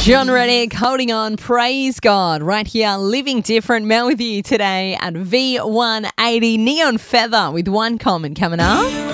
John Reddick, holding on, praise God. Right here, living different. Mel with you today at V180. Neon Feather with One Common coming up.